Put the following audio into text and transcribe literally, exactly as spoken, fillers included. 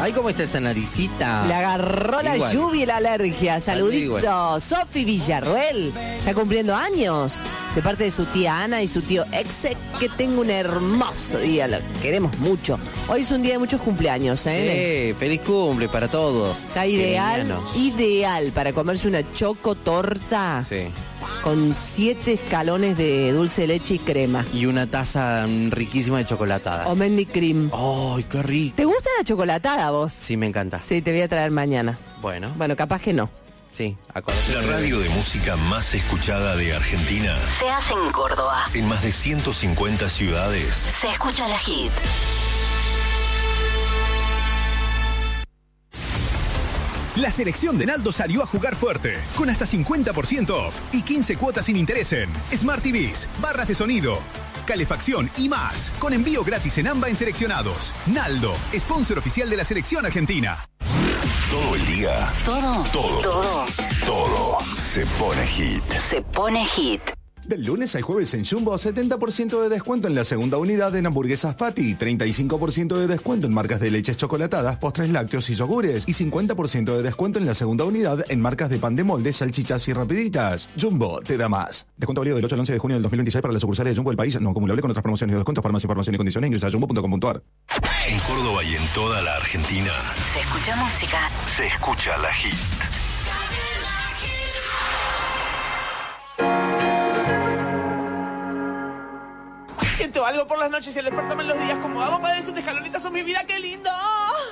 Ay, ¿cómo está esa naricita? Le agarró la Igual. lluvia y la alergia. Saludito. Igual. Sofi Villarruel está cumpliendo años. De parte de su tía Ana y su tío Exe, que tenga un hermoso día. Lo queremos mucho. Hoy es un día de muchos cumpleaños, ¿eh? Sí, feliz cumple para todos. Está ideal, Geminianos. ideal para comerse una chocotorta Sí. con siete escalones de dulce de leche y crema. Y una taza mm, riquísima de chocolatada. O Mendy Cream. ¡Ay, qué rico! ¿Te gusta la chocolatada vos? Sí, me encanta. Sí, te voy a traer mañana. Bueno, Bueno, capaz que no. sí, acordate. La radio de música más escuchada de Argentina. Se hace en Córdoba. En más de ciento cincuenta ciudades. Se escucha la hit. La selección de Naldo salió a jugar fuerte, con hasta cincuenta por ciento off y quince cuotas sin interés en Smart T Vs, barras de sonido, calefacción y más, con envío gratis en AMBA en seleccionados. Naldo, sponsor oficial de la selección argentina. Todo el día. Todo. Todo. Todo. Todo se pone hit. Se pone hit. Del lunes al jueves en Jumbo, setenta por ciento de descuento en la segunda unidad en hamburguesas Patty y treinta y cinco por ciento de descuento en marcas de leches chocolatadas, postres lácteos y yogures y cincuenta por ciento de descuento en la segunda unidad en marcas de pan de molde, salchichas y rapiditas. Jumbo te da más. Descuento válido del ocho al once de junio del dos mil veintiséis para las sucursales de Jumbo del país, no acumulable con otras promociones y descuentos. Para más información y condiciones ingresa a jumbo punto com punto a r. En Córdoba y en toda la Argentina. Se escucha música. Se escucha la hit. Siento algo por las noches y el despertarme en los días. Como hago para decirte, escalonitas son mi vida, qué lindo.